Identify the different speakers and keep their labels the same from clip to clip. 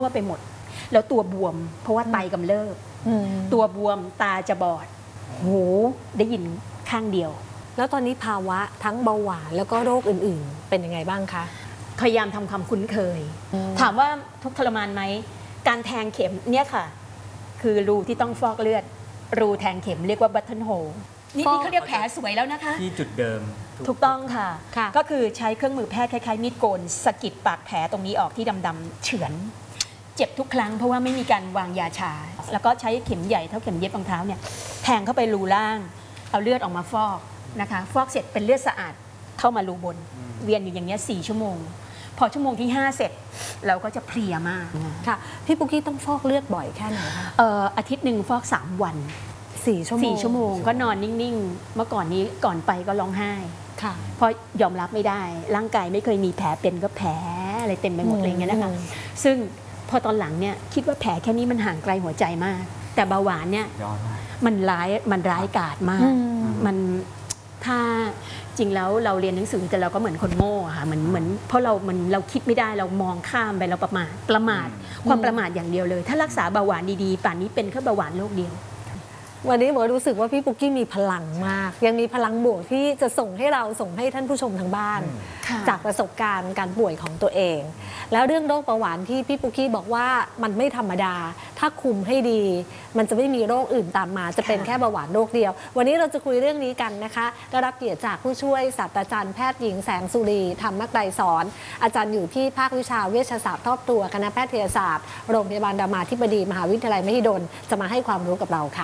Speaker 1: ว่าไปหมดแล้วตัวบวมเพราะว่าไตกำเริบตัวบวมตาจะบอดหูได้ยินข้างเดียว
Speaker 2: แล้วตอนนี้ภาวะทั้งเบาหวานแล้วก็โรคอื่นๆเป็นยังไงบ้างคะ
Speaker 1: พยายามทำความคุ้นเคยถามว่าทุกทรมานไหมการแทงเข็มเนี่ยค่ะคือรูที่ต้องฟอกเลือดรูแทงเข็มเรียกว่าบัตเทิลโฮลนี่เขาเรียกแผลสวยแล้วนะคะ
Speaker 3: ที่จุดเดิม
Speaker 1: ถูกต้องค่ะก็คือใช้เครื่องมือแพทย์คล้ายๆมีดโกนสะกิดปากแผลตรงนี้ออกที่ดำๆเฉือนเจ็บทุกครั้งเพราะว่าไม่มีการวางยาชาแล้วก็ใช้เข็มใหญ่เท่าเข็มเย็บรองเท้าเนี่ยแทงเข้าไปรูล่างเอาเลือดออกมาฟอกนะคะฟอกเสร็จเป็นเลือดสะอาดเข้ามารูบนเวียนอยู่อย่างนี้4 ชั่วโมงพอชั่วโมงที่5เสร็จเราก็จะเพลียมาก
Speaker 2: ค่ะพี่ปุ๊กกี้ต้องฟอกเลือดบ่อยแค่ไหนคะ
Speaker 1: อาทิตย์หนึ่งฟอก3 วัน
Speaker 2: 4 ชั่วโมง
Speaker 1: ก็นอนนิ่งๆเมื่อก่อนนี้ก่อนไปก็ร้องไห้เพราะยอมรับไม่ได้ร่างกายไม่เคยมีแผลเป็นก็แผลอะไรเต็มไปหมดเลยอย่างเงี้ยนะคะซึ่งพอตอนหลังเนี่ยคิดว่าแผลแค่นี้มันห่างไกลหัวใจมากแต่เบาหวานเนี่ยมันร้ายกาจมากมันถ้าจริงแล้วเราเรียนหนังสือแต่เราก็เหมือนคนโง่ค่ะเหมือนเพราะเราคิดไม่ได้เรามองข้ามไปเราประมาทความประมาทอย่างเดียวเลยถ้ารักษาเบาหวานดีๆป่านนี้เป็นแค่เบาหวานโรคเดียว
Speaker 2: วันนี้หมอรู้สึกว่าพี่ปุ๊กกี้มีพลังมากยังมีพลังบวกที่จะส่งให้ท่านผู้ชมทางบ้านจากประสบการณ์การป่วยของตัวเองแล้วเรื่องโรคเบาหวานที่พี่ปุ๊กกี้บอกว่ามันไม่ธรรมดาถ้าคุมให้ดีมันจะไม่มีโรคอื่นตามมาจะเป็นแค่เบาหวานโรคเดียววันนี้เราจะคุยเรื่องนี้กันนะคะได้รับเกียรติจากผู้ช่วยศาสตราจารย์แพทย์หญิงแสงสุรีธรรมไกรสอนอาจารย์อยู่ที่ภาควิชาเวชศาสตร์รอบตัวคณะแพทยศาสตร์โรงพยาบาลรามาธิบดีมหาวิทยาลัยมหิดลจะมาให้ความรู้กับเราค่ะ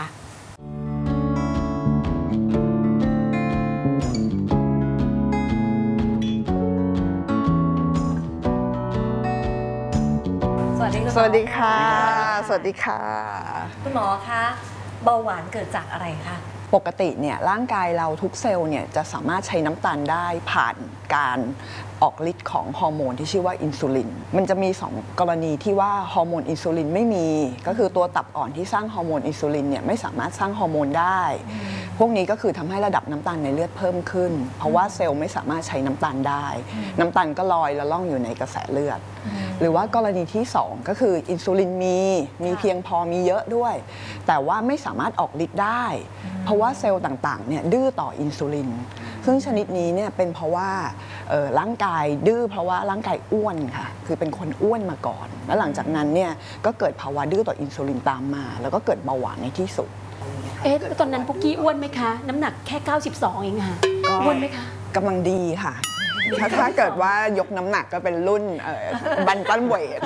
Speaker 4: สวัสดีค่ะสวัสดีค่ะ
Speaker 2: คุณหมอคะเบาหวานเกิดจากอะไรคะ
Speaker 4: ปกติเนี่ยร่างกายเราทุกเซลล์เนี่ยจะสามารถใช้น้ำตาลได้ผ่านการออกฤทธิ์ของฮอร์โมนที่ชื่อว่าอินซูลินมันจะมี2 กรณีที่ว่าฮอร์โมนอินซูลินไม่มีก็คือตัวตับอ่อนที่สร้างฮอร์โมนอินซูลินเนี่ยไม่สามารถสร้างฮอร์โมนได้พวกนี้ก็คือทำให้ระดับน้ำตาลในเลือดเพิ่มขึ้นเพราะว่าเซลล์ไม่สามารถใช้น้ำตาลได้น้ำตาลก็ลอยละล่องอยู่ในกระแสเลือดหรือว่ากรณีที่2ก็คืออินซูลินมีเพียงพอมีเยอะด้วยแต่ว่าไม่สามารถออกฤทธิ์ได้เพราะว่าเซลล์ต่างๆเนี่ยดื้อต่ออินซูลินซึ่งชนิดนี้เนี่ยเป็นเพราะว่าร่างกายดื้อเพราะว่าร่างกายอ้วนค่ะคือเป็นคนอ้วนมาก่อนแล้วหลังจากนั้นเนี่ยก็เกิดภาวะดื้อต่ออินซูลินตามมาแล้วก็เกิดเบาหวานในที่สุด
Speaker 1: ตอนนั้นปุ๊กกี้อ้วนไหมคะน้ำหนักแค่92เองค่ะอ้วนไหมคะ
Speaker 4: กำลังดีค่ะถ้าเกิดว่ายกน้ำหนักก็เป็นรุ่นบันตันเวท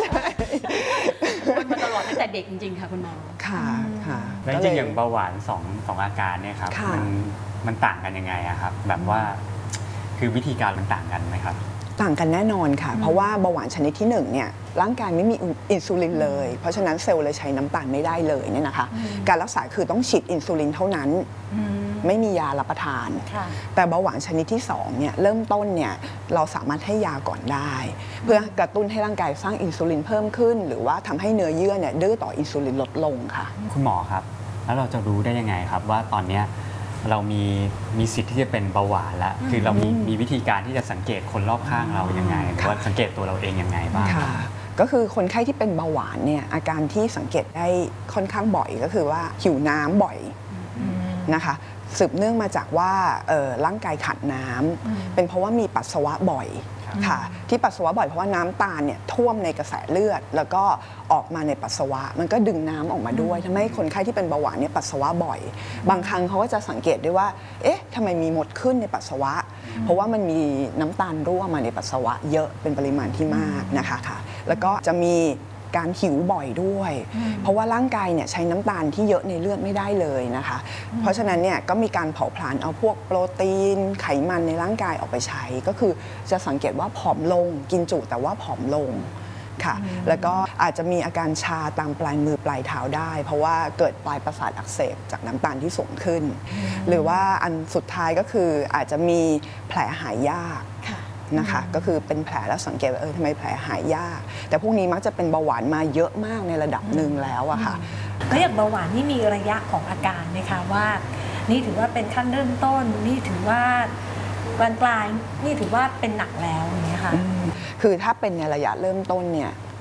Speaker 1: อ้วนมาตลอดตั้งแต่เด็กจริงๆค่ะคุณหมอ
Speaker 4: ค่ะ
Speaker 3: แล้วจริงอย่างเบาหวานสองอาการเนี่ยครับมันต่างกันยังไงอะครับแบบว่าคือวิธีการมันต่างกันไหมครับ
Speaker 4: ต่างกันแน่นอนค่ะเพราะว่าเบาหวานชนิดที่1เนี่ยร่างกายไม่มีอินซูลินเลยเพราะฉะนั้นเซลล์เลยใช้น้ำตาลไม่ได้เลยเนี่ยนะคะการรักษาคือต้องฉีดอินซูลินเท่านั้นไม่มียารับประทานแต่เบาหวานชนิดที่2เนี่ยเริ่มต้นเนี่ยเราสามารถให้ยาก่อนได้เพื่อกระตุ้นให้ร่างกายสร้างอินซูลินเพิ่มขึ้นหรือว่าทำให้เนื้อเยื่อเนี่ยดื้อต่ออินซูลินลดลงค่ะ
Speaker 3: คุณหมอครับแล้วเราจะรู้ได้ยังไงครับว่าตอนนี้เรามีสิทธิ์ที่จะเป็นเบาหวานแล้วคือเรามีวิธีการที่จะสังเกตคนรอบข้างเรายังไงหรือว่าสังเกตตัวเราเองยังไงบ้าง
Speaker 4: ก็คือคนไข้ที่เป็นเบาหวานเนี่ยอาการที่สังเกตได้ค่อนข้างบ่อยก็คือว่าหิวน้ำบ่อยนะคะสืบเนื่องมาจากว่าร่างกายขาดน้ำเป็นเพราะว่ามีปัสสาวะบ่อยค่ะที่ปัสสาวะบ่อยเพราะว่าน้ำตาลเนี่ยท่วมในกระแสเลือดแล้วก็ออกมาในปัสสาวะมันก็ดึงน้ำออกมาด้วยทำให้คนไข้ที่เป็นเบาหวานเนี่ยปัสสาวะบ่อยบางครั้งเขาก็จะสังเกตได้ว่าเอ๊ะทำไมมีมดขึ้นในปัสสาวะเพราะว่ามันมีน้ำตาลรั่วมาในปัสสาวะเยอะเป็นปริมาณที่มากนะคะค่ะแล้วก็จะมีการหิวบ่อยด้วยเพราะว่าร่างกายเนี่ยใช้น้ำตาลที่เยอะในเลือดไม่ได้เลยนะคะเพราะฉะนั้นเนี่ยก็มีการเผาผลาญเอาพวกโปรตีนไขมันในร่างกายออกไปใช้ก็คือจะสังเกตว่าผอมลงกินจุแต่ว่าผอมลงค่ะแล้วก็อาจจะมีอาการชาตามปลายมือปลายเท้าได้เพราะว่าเกิดปลายประสาทอักเสบจากน้ำตาลที่สูงขึ้นหรือว่าอันสุดท้ายก็คืออาจจะมีแผลหายยากนะคะก็คือเป็นแผลแล้วสังเกตว่าทำไมแผลหายยากแต่พวกนี้มักจะเป็นเบาหวานมาเยอะมากในระดับหนึ่งแล้วอะค่ะ
Speaker 2: แล้วอย่างเบาหวานนี่มีระยะของอาการไหมคะว่านี่ถือว่าเป็นขั้นเริ่มต้นนี่ถือว่ากลางนี่ถือว่าเป็นหนักแล้วอย่างเงี้ยค่ะ
Speaker 4: คือถ้าเป็นในระยะเริ่มต้นเนี่ย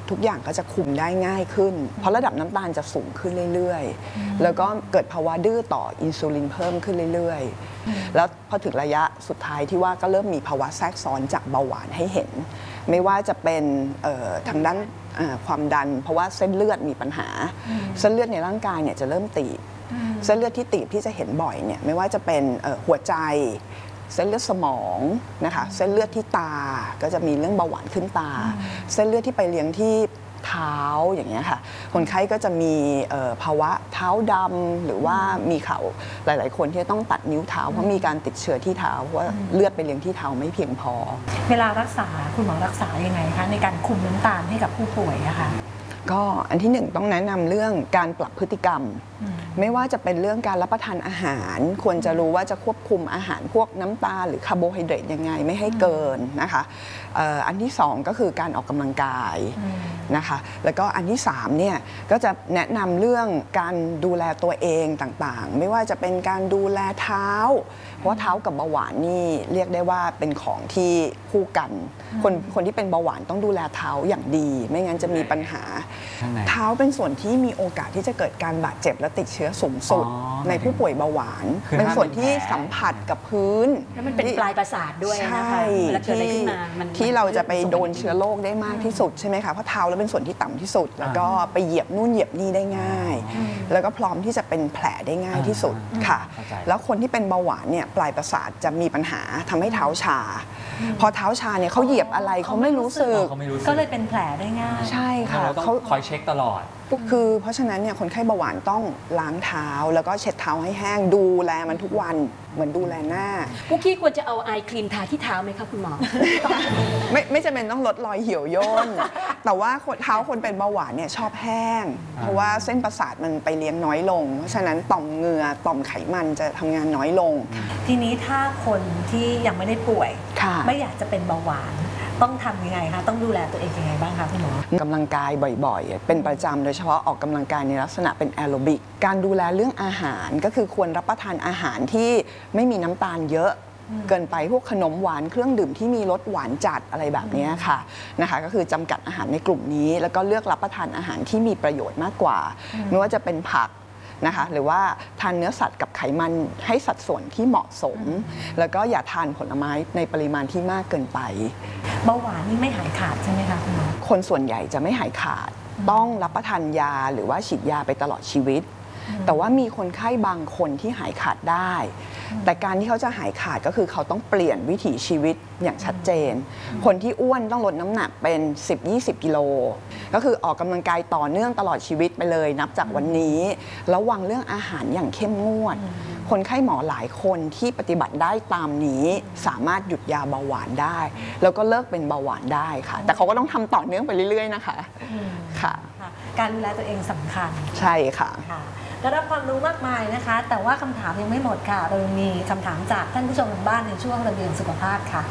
Speaker 4: ทุกอย่างก็จะคุมได้ง่ายขึ้น เพราะระดับน้ำตาลจะสูงขึ้นเรื่อยๆแล้วก็เกิดภาวะดื้อต่ออินซูลินเพิ่มขึ้นเรื่อยๆแล้วพอถึงระยะสุดท้ายที่ว่าก็เริ่มมีภาวะแทรกซ้อนจากเบาหวานให้เห็น ไม่ว่าจะเป็นทางด้านความดันเพราะว่าเส้นเลือดมีปัญหาเส้นเลือดในร่างกายเนี่ยจะเริ่มตีบเส้นเลือดที่ตีบที่จะเห็นบ่อยเนี่ยไม่ว่าจะเป็นหัวใจเส้นเลือดสมองนะคะเส้นเลือดที่ตาก็จะมีเรื่องเบาหวานขึ้นตาเส้นเลือดที่ไปเลี้ยงที่เท้าอย่างเงี้ยค่ะคนไข้ก็จะมีภาวะเท้าดำหรือว่ามีข่าวหลายๆคนที่ต้องตัดนิ้วเท้าเพราะมีการติดเชื้อที่เท้าเพราะว่าเลือดไปเลี้ยงที่เท้าไม่เพียงพอ
Speaker 2: เวลารักษาคุณหมอรักษายังไงคะในการคุมน้ำตาลให้กับผู้ป่วยอะค่ะ
Speaker 4: ก็อันที่หนึ่งต้องแนะนำเรื่องการปรับพฤติกรรมไม่ว่าจะเป็นเรื่องการรับประทานอาหารควรจะรู้ว่าจะควบคุมอาหารพวกน้ำตาลหรือคาร์โบไฮเดรตยังไงไม่ให้เกินนะคะอันที่สองก็คือการออกกำลังกายนะคะแล้วก็อันที่สามเนี่ยก็จะแนะนำเรื่องการดูแลตัวเองต่างๆไม่ว่าจะเป็นการดูแลเท้าเพราะว่าเท้ากับเบาหวานนี่เรียกได้ว่าเป็นของที่คู่กันคนที่เป็นเบาหวานต้องดูแลเท้าอย่างดีไม่งั้นจะมีปัญหาเท้าเป็นส่วนที่มีโอกาสที่จะเกิดการบาดเจ็บและติดเชื้อสูงสุดในผู้ป่วยเบาหวานเป็นส่วนที่สัมผัสกับพื้น
Speaker 1: แล้วมันเป็นปลายประสาทด้วยนะคะแล้วเกิดอะไรขึ้นมา
Speaker 4: ที่เราจะไปโดนเชื้อโรคได้มากที่สุดใช่ไหมคะเพราะเท้าแล้วเป็นส่วนที่ต่ำที่สุดแล้วก็ไปเหยียบนู่นเหยียบนี่ได้ง่ายแล้วก็พร้อมที่จะเป็นแผลได้ง่ายที่สุดค่ะแล้วคนที่เป็นเบาหวานเนี่ยปลายประสาทจะมีปัญหาทำให้เท้าชาพอเท้าชาเนี่ยเขาเหยียบอะไรเขาไม่รู้สึก
Speaker 2: ก็เลยเป็นแผลได้ง่าย
Speaker 4: ใช่ค่ะ
Speaker 3: เขาคอยเช็คตลอด
Speaker 4: คือเพราะฉะนั้นเนี่ยคนไข้เบาหวานต้องล้างเท้าแล้วก็เช็ดเท้าให้แห้งดูแลมันทุกวันเหมือนดูแลหน้า
Speaker 1: ปุ๊กกี้ควรจะเอาไอครีมทาที่เท้าไหมคะคุณหมอ
Speaker 4: ไม่จำเป็นต้องลดรอยเหี่ยวย่นแต่ว่าเท้าคนเป็นเบาหวานเนี่ยชอบแห้งเพราะว่าเส้นประสาทมันไปเลี้ยงน้อยลงเพราะฉะนั้นต่อมเหงื่อต่อมไขมันจะทำงานน้อยลง
Speaker 2: ทีนี้ถ้าคนที่ยังไม่ได้ป่วยไม่อยากจะเป็นเบาหวานต้องทำยังไงคะต้องดูแลตัวเองยังไงบ้างคะคุณหมอก
Speaker 4: ำลังกายบ่อยๆเป็นประจำโดยเฉพาะออกกำลังกายในลักษณะเป็นแอโรบิกการดูแลเรื่องอาหารก็คือควรรับประทานอาหารที่ไม่มีน้ำตาลเยอะเกินไปพวกขนมหวานเครื่องดื่มที่มีรสหวานจัดอะไรแบบนี้ค่ะนะคะก็คือจำกัดอาหารในกลุ่มนี้แล้วก็เลือกรับประทานอาหารที่มีประโยชน์มากกว่าไม่ว่าจะเป็นผักนะคะหรือว่าทานเนื้อสัตว์กับไขมันให้สัดส่วนที่เหมาะสมแล้วก็อย่าทานผลไม้ในปริมาณที่มากเกินไป
Speaker 2: เบาหวานนี่ไม่หายขาดใช่ไหมคะคุณหมอ
Speaker 4: คนส่วนใหญ่จะไม่หายขาดต้องรับประทานยาหรือว่าฉีดยาไปตลอดชีวิตแต่ว่ามีคนไข้บางคนที่หายขาดได้แต่การที่เขาจะหายขาดก็คือเขาต้องเปลี่ยนวิถีชีวิตอย่างชัดเจนคนที่อ้วนต้องลดน้ำหนักเป็น 10-20 กิโลก็คือออกกำลังกายต่อเนื่องตลอดชีวิตไปเลยนับจากวันนี้ระวังเรื่องอาหารอย่างเข้มงวดคนไข้หมอหลายคนที่ปฏิบัติได้ตามนี้สามารถหยุดยาเบาหวานได้แล้วก็เลิกเป็นเบาหวานได้ค่ะแต่เขาก็ต้องทำต่อเนื่องไปเรื่อยๆนะคะค่ะ
Speaker 2: การดูแลตัวเองสำคัญ
Speaker 4: ใช่ค่ะ
Speaker 2: ได้รับความรู้มากมายนะคะแต่ว่าคำถามยังไม่หมดค่ะเรามีคำถามจากท่านผู้ชมทางบ้านในช่วงระเบียงสุขภาพค่ะ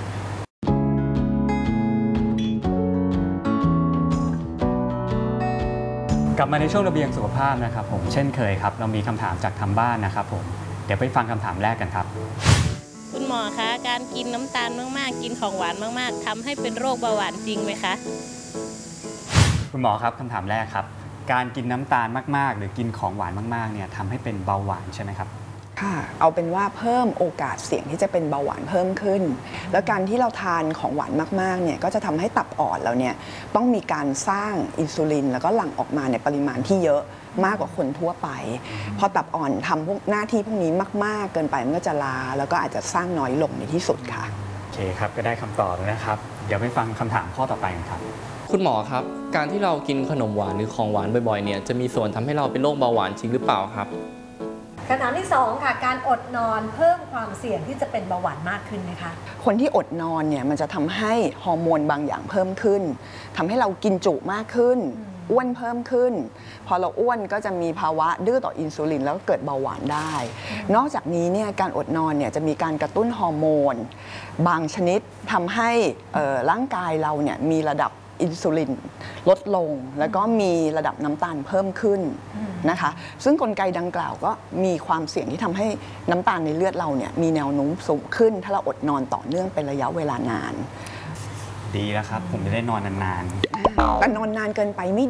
Speaker 3: กลับมาในช่วงระเบียงสุขภาพนะครับผมเช่นเคยครับเรามีคำถามจากทางบ้านนะครับผมเดี๋ยวไปฟังคำถามแรกกันครับ
Speaker 5: คุณหมอคะการกินน้ำตาลมากๆกินของหวานมากๆทำให้เป็นโรคเบาหวานจริงไหมคะ
Speaker 3: คุณหมอครับคำถามแรกครับการกินน้ำตาลมากๆหรือกินของหวานมากๆเนี่ยทำให้เป็นเบาหวานใช่ไหมครับ
Speaker 4: ค่ะเอาเป็นว่าเพิ่มโอกาสเสี่ยงที่จะเป็นเบาหวานเพิ่มขึ้นแล้วการที่เราทานของหวานมากๆเนี่ยก็จะทำให้ตับอ่อนเราเนี่ยต้องมีการสร้างอินซูลินแล้วก็หลั่งออกมาในปริมาณที่เยอะมากกว่าคนทั่วไปพอตับอ่อนทำพวกหน้าที่พวกนี้มากๆเกินไปมันก็จะลาแล้วก็อาจจะสร้างน้อยลงในที่สุดค่ะ
Speaker 3: โอเคครับก็ได้คำตอบแล้วนะครับเดี๋ยวไปฟังคำถามข้อต่อไปกันครับ
Speaker 6: คุณหมอครับการที่เรากินขนมหวานหรือของหวานบ่อยๆเนี่ยจะมีส่วนทำให้เราเป็นโรคเบาหวานจริงหรือเปล่าครับ
Speaker 2: คำถามที่2ค่ะการอดนอนเพิ่มความเสี่ยงที่จะเป็นเบาหวานมากขึ้นไหมคะ
Speaker 4: คนที่อดนอนเนี่ยมันจะทำให้ฮอร์โมนบางอย่างเพิ่มขึ้นทำให้เรากินจุมากขึ้นอ้วนเพิ่มขึ้นพอเราอ้วนก็จะมีภาวะดื้อต่ออินซูลินแล้วก็เกิดเบาหวานได้นอกจากนี้เนี่ยการอดนอนเนี่ยจะมีการกระตุ้นฮอร์โมนบางชนิดทำให้ร่างกายเราเนี่ยมีระดับอินซูลินลดลงแล้วก็มีระดับน้ำตาลเพิ่มขึ้นนะคะซึ่งกลไกดังกล่าวก็มีความเสี่ยงที่ทำให้น้ำตาลในเลือดเราเนี่ยมีแนวโน้มสูงขึ้นถ้าเราอดนอนต่อเนื่องเป็นระยะเวลานาน
Speaker 3: ดีแล้วครับ ผมจะได้นอนนาน
Speaker 4: แต่นอนนานเกินไปไม่